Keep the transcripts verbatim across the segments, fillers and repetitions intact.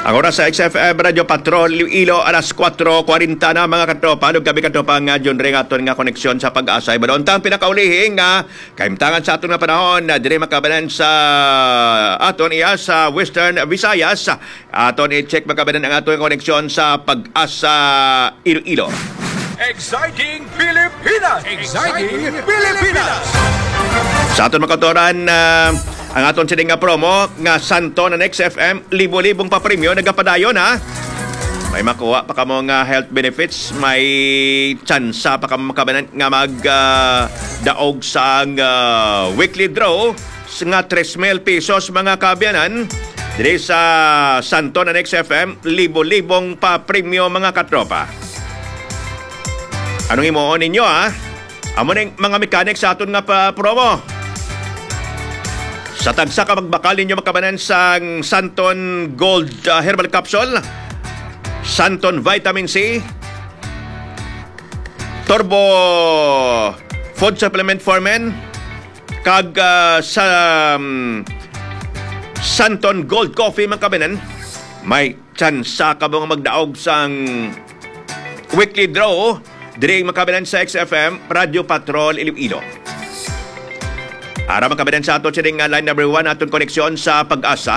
Ang oras sa X F M Radio Patrol Iloilo alas kwatro kwarenta na mga katropa. Nung gabi katropa nga John Ring aton nga koneksyon sa pag-asa. Iba doon tang pinakaulihing nga kaimtangan sa aton nga panahon na dire makabanan sa aton iya sa Western Visayas. Aton i-check makabanan ang aton koneksyon sa pag-asa Iloilo. Exciting Pilipinas! Exciting Pilipinas! Sa aton makatoran uh, ang aton sining nga promo nga Santo na X F M, libo-libong pa premyo nagapadayon ha. May makuha pa ka mo nga health benefits, may tsansa pa ka makabanan nga mag uh, daog sa uh, weekly draw nga tres mil pesos mga kaabyanan. Diri sa Santo na X F M, libo-libong pa premyo mga katropa. Anong imuon ninyo ha? Amo ning mga mechanics sa aton nga pa promo. Sa tagsa ka magbakal ninyo makabanan sa Santon Gold uh, Herbal Capsule, Santon Vitamin C, Turbo Food Supplement for Men, kag uh, sa um, Santon Gold Coffee makabanan, may tsansa ka bang magdaog sang weekly draw diri makabanan sa X F M Radio Patrol Iloilo. Para makabanan sa ato sining line number one aton koneksyon sa pag-asa.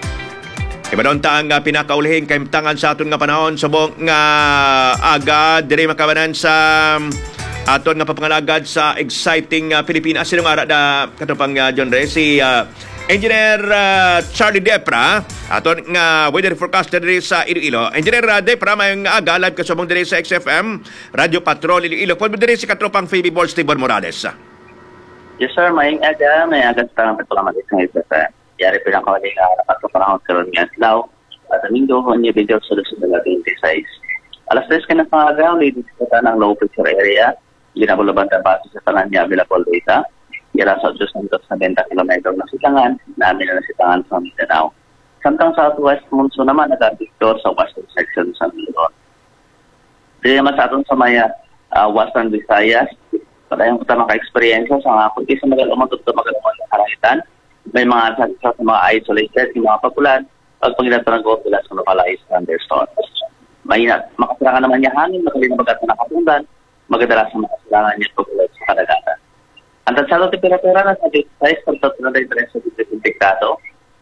Iba doon ta ang uh, pinakaulihing kaimtangan sa aton nga panahon subong nga aga diri makabanan sa um, aton nga papangalagad sa exciting uh, Pilipinas. Sinong ara da katupang uh, John Ray si uh, Engineer uh, Charlie Depra aton nga weather forecaster diri sa Iloilo. Engineer uh, Depra mayong aga live kasubong diri sa X F M Radio Patrol Iloilo. Kung diri si katropang Phoebe Balls Tibor Morales. Yes sir, maying aga, may aga sa tamang pagpalamat isang isa sa yari pinakawali nga nakat ko panahon karon nga adlaw at amindo ko niya video sa lusunod na twenty-six. Alas tres ka na pangaga, ladies ka ng low pressure area, ginabulaban ta base sa tanan niya available data, yara sa dos hundred seventy kilometers na sitangan, namin na sitangan sa Mindanao. Samtang southwest monsoon naman nag-victor sa western section sa Mindanao. Dili naman sa aton sa maya uh, western Visayas, padayong kita maka-experience sa mga kundi sa magalamantod sa magalamantod sa kalangitan. May mga sa mga isolated, yung mga pagulan, pagpangilan ng gobilas sa localized thunderstorms. May makasira ka naman niya hangin, makalina bagat na nakatundan, magadalas sa makasilangan niya pagulan sa kadagatan. Ang tansalo temperatura na sa size pagtat na rin rin sa disinfectado.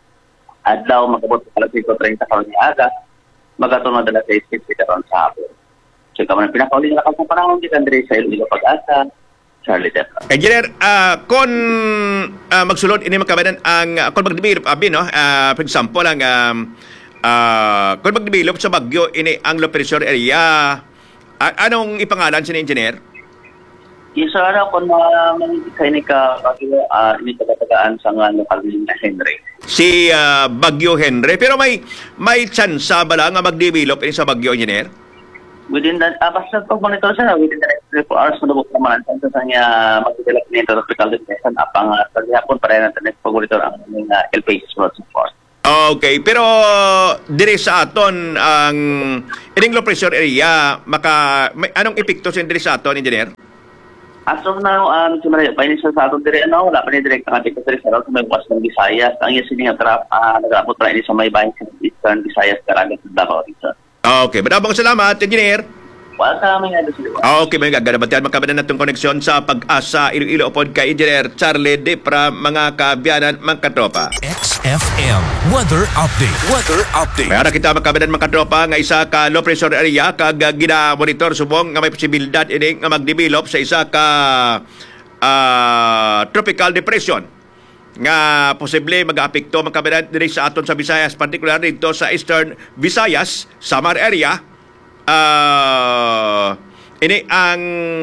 Adlaw, magkabot sa alas five thirty karon niya aga, magatunod na dala sa isip karon sa hapon. So, kamo na pinakauli na lakang panahon, di kandri sa Iloilo Pag-asa, Charlie Depra. Engineer, uh, kung uh, magsulod, ini makabanan ang, uh, kung mag-develop, abi, no? Uh, for example, ang, um, uh, kung mag-develop sa Bagyo, ini ang low pressure area, uh, anong ipangalan sa engineer? Yes, sir, kung mga uh, ini ka, uh, ini katatagaan sa nga lokal na Henry. Si uh, Bagyo Henry, pero may may chance ba lang nga mag-develop ini sa Bagyo, engineer? Within the, uh, basta pag-monitor siya, within the next three to four hours, manubok naman ang sa niya mag-develop nito tropical depression apang uh, sa hapon para natin next pag-monitor ang uh, L P S flood support. Okay, pero diri sa aton ang ining low pressure area, maka, may, anong epekto sa diri sa aton, engineer? As of now, um, sumara, painisan sa aton diri, ano, wala pa ni direct ang epekto diri sa aton, may Western Visayas. Ang iya sining trap, uh, nag-aabot pa rin sa may bayan sa Eastern Visayas, Caraga, Davao, Rizal. Okay, maraming salamat, engineer. Welcome, nga doon sila. Okay, may gaganabantian makabanan natong koneksyon sa pag-asa Iloilo upod kay engineer Charlie Depra, mga kaabyanan, mga katropa. X F M Weather Update. Weather Update. Kaya kita makabanan mga katropa nga isa ka low pressure area kag gina-monitor subong nga may posibilidad ini nga mag-develop sa isa ka uh, tropical depression nga posible mag-apekto magkabanan diri sa aton sa Visayas, particular dito sa Eastern Visayas, Samar area. Uh, ini ang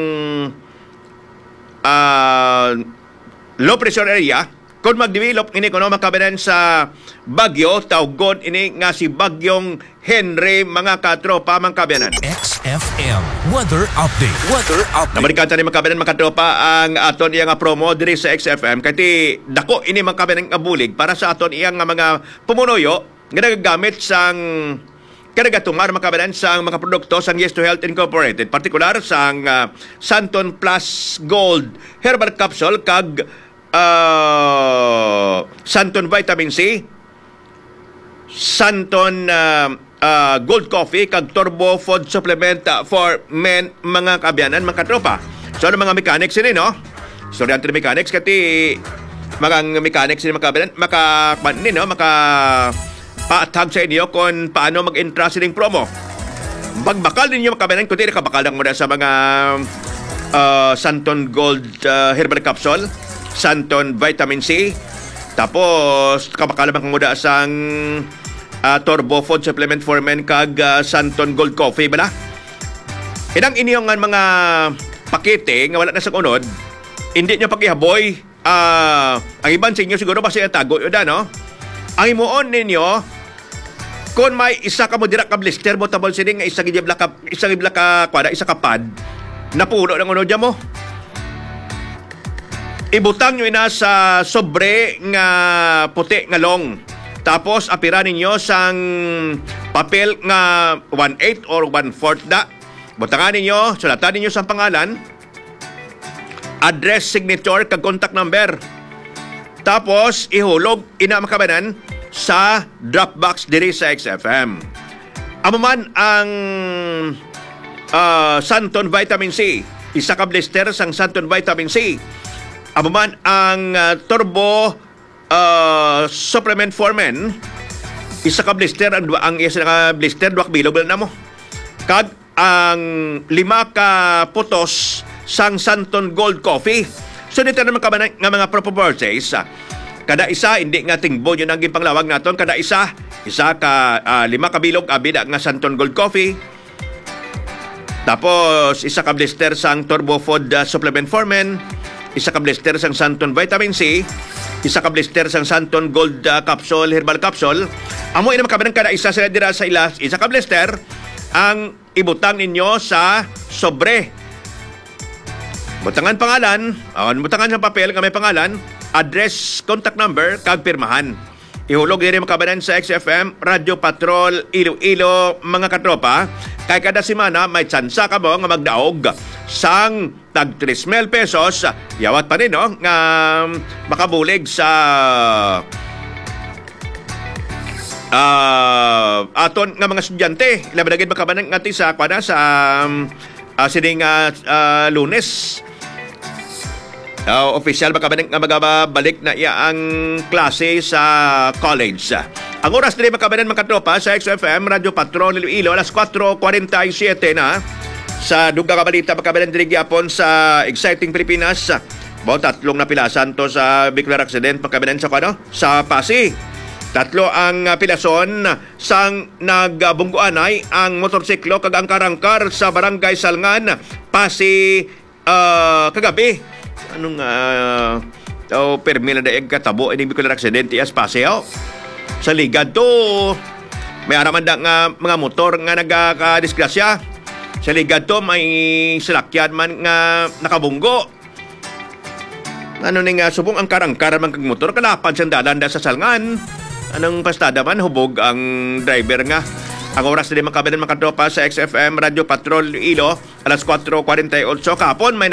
uh, low pressure area. Kung mag-develop ini kuno makabanan sa Bagyo, tawgon ini nga si Bagyong Henry, mga katropa, mga kabayanan. X F M Weather Update. Weather Update. Namalikan tani mga kabayanan, mga katropa, ang aton iyang nga promo diri sa X F M. Kati dako ini mga kabayanan nga bulig para sa aton iyang nga mga pumunuyo nga nagagamit sang karagatungar mga kabayanan sang mga produkto sang Yes to Health Incorporated. Partikular sang uh, Santon Plus Gold Herbal Capsule kag uh, Santon Vitamin C, Santon uh, uh, Gold Coffee kag Turbo Food Supplement uh, for men mga kabyanan, mga katropa. So ano mga mechanics ini, no? Estudyante ng mechanics kati mga mechanics ini mga kabyanan maka ni no maka paatag sa inyo kung paano mag-intra sining promo. Bagbakal ninyo mga kabyanan kundi nakabakal lang muna sa mga uh, Santon Gold uh, Herbal Capsule, Santon Vitamin C, tapos kabakal naman muna sang uh, Turbo Food Supplement for Men kag uh, Santon Gold Coffee bala. Inang inyong mga pakete nga wala na sa unod, hindi nyo pakihaboy. Uh, ang iban sa inyo siguro ba siya tago yun na, no? Ang imuon ninyo, kung may isa ka mo dira ka blister mo tabol sining nga isang ibla ka isang ibla ka kwada isa ka pad na puno ng unod mo. Ibutang nyo ina sa sobre nga puti nga long. Tapos apira ninyo sang papel nga one eighth or one fourth da. Butangan ninyo, sulatan ninyo sa pangalan, address, signature, kag contact number. Tapos, ihulog, ina makabanan sa Dropbox diri sa X F M. Amo man ang uh, Santon Vitamin C, isa ka blister sang Santon Vitamin C. Amo man ang uh, Turbo uh, Supplement for Men, isa ka blister, ang, ang isa ka blister, duwak bilog na mo. Kag ang lima ka putos sang Santon Gold Coffee. So dito naman ka nga mga propo-purchase. Kada isa, hindi nga tingbo yun ang panglawag naton. Kada isa, isa ka uh, lima ka bilog, abida nga Santon Gold Coffee. Tapos, isa ka blister sang Turbo Food uh, Supplement for Men. Isa ka blister sang Santon Vitamin C. Isa ka blister sang Santon Gold uh, Capsule, Herbal Capsule. Amo ina makabanang kada isa sila dira sa ilas. Isa ka blister ang ibutang ninyo sa sobre. Butangan pangalan, awan butangan sa papel nga may pangalan, address, contact number, kag pirmahan. Ihulog din makabanan sa X F M, Radio Patrol, Iloilo, mga katropa. Kay kada semana may tsansa ka mo nga magdaog sang tag three mil pesos. Yawat pa rin, no? Nga makabulig sa Uh, aton nga mga estudyante, labadagin makabanan nga sa kwa na sa um, uh, sining uh, uh, Lunes. Uh, official makabanan nga magabalik na iya ang klase sa college. Ang oras din makabanan mga katropa sa X F M, Radio Patrol, Iloilo, alas four forty-seven na. Sa dugang kabalita makabanan din gyapon sa Exciting Pilipinas. Bao tatlong napilasan to sa vehicular accident makabanan sa kwa no? Sa Pasig. Tatlo ang uh, pilason sang nagbungguanay ang motorsiklo kag ang karangkar sa Barangay Salngan, Pasi uh, kagabi. Anong uh, oh, permila daig katabo ini bikular aksidente as Paseo. Sa ligad to may araman da nga mga motor nga nagakadisgrasya. Sa ligad to may salakyan man nga nakabunggo. Ano ning uh, subong ang karangkar man kag motor kalapan sandalan da sa Salngan. Anong pastada man, hubog ang driver nga. Ang oras na din makabanan makatropa sa X F M, Radio Patrol, Ilo, alas four forty-eight. Kapon, may